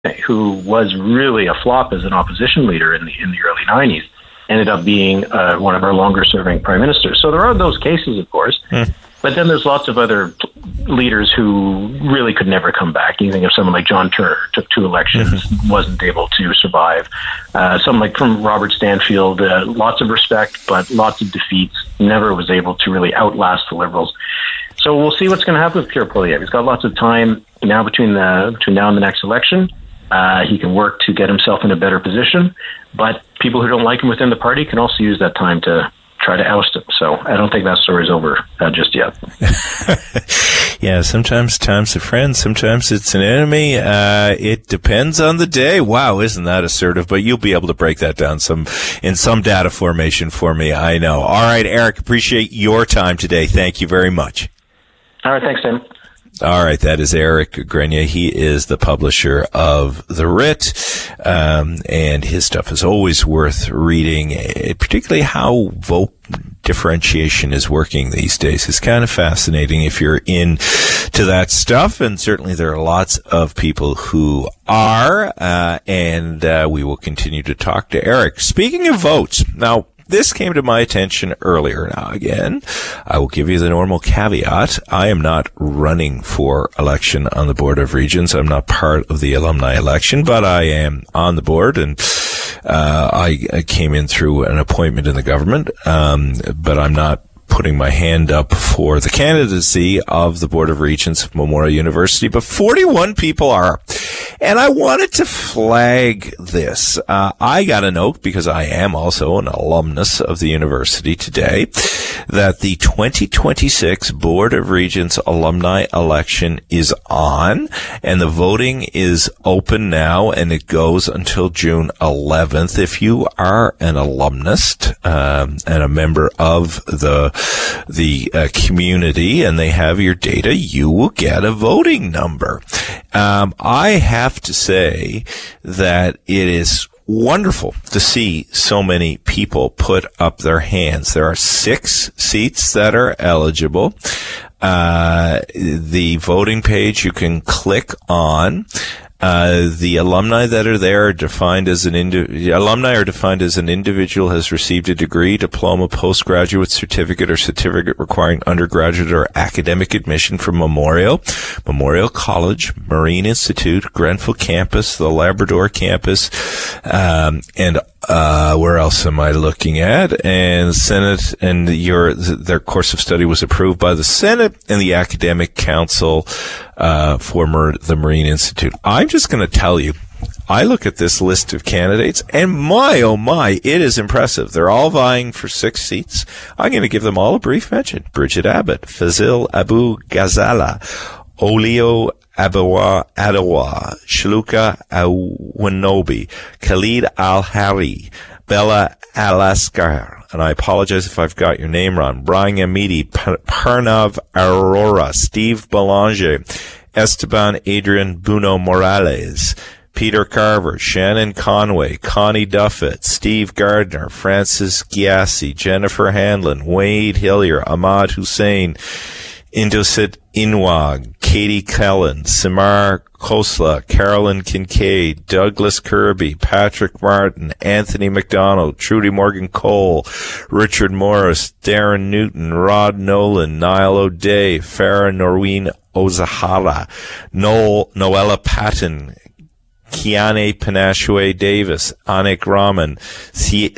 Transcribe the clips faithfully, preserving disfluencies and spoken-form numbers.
who was really a flop as an opposition leader in the in the early nineties, ended up being uh, one of our longer-serving prime ministers. So there are those cases, of course. Mm. But then there's lots of other leaders who really could never come back. You think of someone like John Turner, took two elections, mm-hmm. wasn't able to survive. Uh, someone like from Robert Stanfield, uh, lots of respect, but lots of defeats, never was able to really outlast the Liberals. So we'll see what's going to happen with Pierre Poilievre. He's got lots of time now between the between now and the next election. Uh, he can work to get himself in a better position, but people who don't like him within the party can also use that time to try to oust him. So I don't think that story's over uh, just yet. Yeah, sometimes time's a friend, sometimes it's an enemy. Uh, it depends on the day. Wow, isn't that assertive? But you'll be able to break that down some in some data formation for me, I know. All right, Eric, appreciate your time today. Thank you very much. All right, thanks, Tim. All right, that is Eric Grenier. He is the publisher of The Writ, um, and his stuff is always worth reading, particularly how vote differentiation is working these days. It's kind of fascinating if you're into that stuff, and certainly there are lots of people who are, uh, and uh, we will continue to talk to Eric. Speaking of votes, now, this came to my attention earlier. Now, again, I will give you the normal caveat. I am not running for election on the Board of Regents. I'm not part of the alumni election, but I am on the board, and uh, I, I came in through an appointment in the government, um, but I'm not putting my hand up for the candidacy of the Board of Regents of Memorial University, but forty-one people are. And I wanted to flag this. Uh, I got a note, because I am also an alumnus of the university today, that the twenty twenty-six Board of Regents alumni election is on, and the voting is open now, and it goes until June eleventh. If you are an alumnus um, and a member of the the uh, community, and they have your data, you will get a voting number. Um, I have to say that it is wonderful to see so many people put up their hands. There are six seats that are eligible. Uh, the voting page you can click on. Uh, the alumni that are there are defined as an indi- alumni are defined as an individual has received a degree, diploma, postgraduate certificate, or certificate requiring undergraduate or academic admission from Memorial, Memorial College, Marine Institute, Grenfell campus, the Labrador campus, um, and uh, where else am I looking at? And Senate, and your their course of study was approved by the Senate and the Academic Council uh, for Mar- the Marine Institute. I'm just going to tell you, I look at this list of candidates, and my, oh my, it is impressive. They're all vying for six seats. I'm going to give them all a brief mention. Bridget Abbott, Fazil Abu Ghazala, Olio Abawa Adawa, Shluka Awanobi, Khalid Al-Hari, Bella Alaskar, and I apologize if I've got your name wrong, Brian Amidi, Parnav Aurora, Steve Belanger, Esteban Adrian Buno Morales, Peter Carver, Shannon Conway, Connie Duffett, Steve Gardner, Francis Giassi, Jennifer Hanlon, Wade Hillier, Ahmad Hussein, Indosit Inwag, Katie Kellen, Samar Khosla, Carolyn Kincaid, Douglas Kirby, Patrick Martin, Anthony McDonald, Trudy Morgan Cole, Richard Morris, Darren Newton, Rod Nolan, Niall O'Day, Farah Noreen Ozahara, Noel, Noella Patton, Kiane Panashwe Davis, Anik Rahman, Syed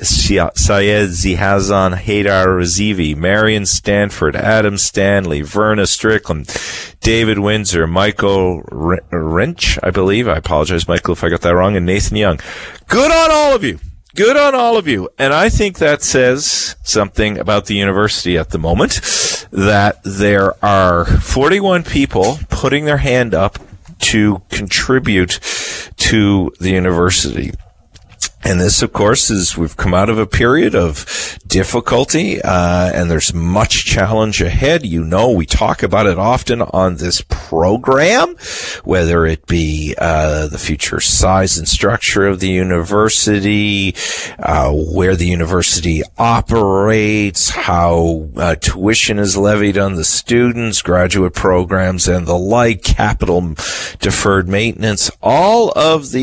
Zihazan Haidar Razivi, Marion Stanford, Adam Stanley, Verna Strickland, David Windsor, Michael Wrench, I believe. I apologize, Michael, if I got that wrong, and Nathan Young. Good on all of you. Good on all of you. And I think that says something about the university at the moment, that there are forty-one people putting their hand up to contribute to the university. And this, of course, is we've come out of a period of difficulty, uh, and there's much challenge ahead. You know, we talk about it often on this program, whether it be uh, the future size and structure of the university, uh, where the university operates, how uh, tuition is levied on the students, graduate programs, and the like, capital deferred maintenance, all of the